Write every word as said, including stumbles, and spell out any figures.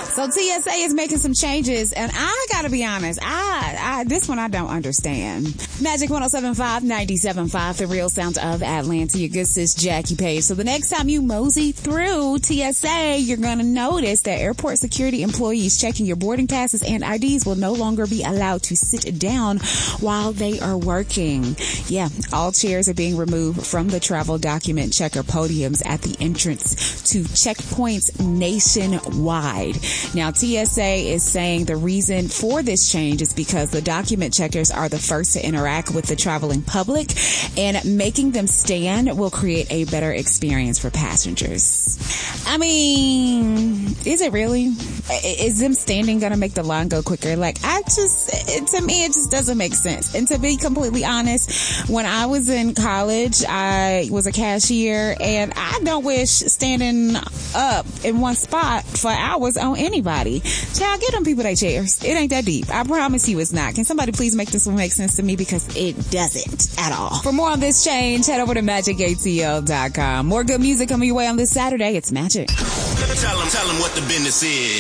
So T S A is making some changes, and I gotta be honest, I, I this one I don't understand. Magic one oh seven point five, ninety-seven point five, the real sound of Atlanta. Your good sis Jackie Page. So the next time you mosey through T S A, you're gonna notice that airport security employees checking your boarding passes and I Ds will no longer be allowed to sit down while they are working. Yeah, all chairs are being removed from the travel document checker podiums at the entrance to checkpoints nationwide. Now, T S A is saying the reason for this change is because the document checkers are the first to interact with the traveling public, and making them stand will create a better experience for passengers. I mean, is it really? Is them standing going to make the line go quicker? Like, I just, it, to me, it just doesn't make sense. And to be completely honest, when I was in college, I was a cashier, and I don't wish standing up in one spot for hours on anybody. Child, get them people their chairs. It ain't that deep. I promise you it's not. Can somebody please make this one make sense to me? Because it doesn't at all. For more on this change, head over to magic A T L dot com. More good music coming your way on this Saturday. It's Magic. Tell them, tell them what the business is.